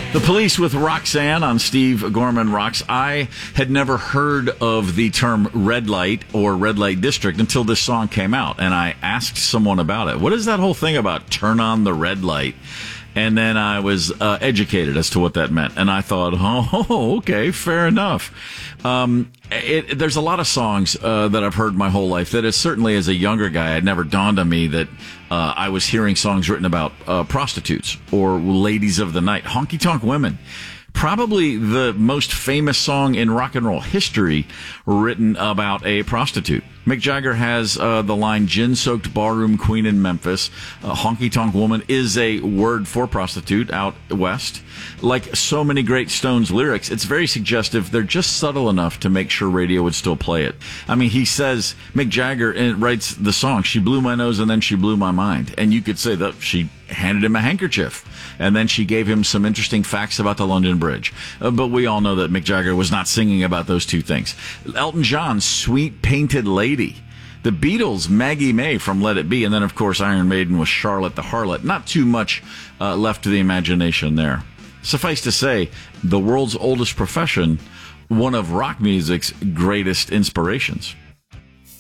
The Police with Roxanne on Steve Gorman Rocks. I had never heard of the term red light or red light district until this song came out, and I asked someone about it. What is that whole thing about turn on the red light? And then I was educated as to what that meant. And I thought, oh, okay, fair enough. There's a lot of songs that I've heard my whole life that is certainly as a younger guy, it never dawned on me that I was hearing songs written about prostitutes or ladies of the night, honky-tonk women. Probably the most famous song in rock and roll history written about a prostitute. Mick Jagger has the line, gin-soaked ballroom queen in Memphis. Honky-tonk woman is a word for prostitute out west. Like so many great Stones lyrics, it's very suggestive. They're just subtle enough to make sure radio would still play it. I mean, he says, Mick Jagger writes the song, she blew my nose and then she blew my mind. And you could say that she handed him a handkerchief. And then she gave him some interesting facts about the London Bridge. But we all know that Mick Jagger was not singing about those two things. Elton John, Sweet Painted Lady. The Beatles, Maggie May from Let It Be. And then, of course, Iron Maiden was Charlotte the Harlot. Not too much left to the imagination there. Suffice to say, the world's oldest profession, one of rock music's greatest inspirations.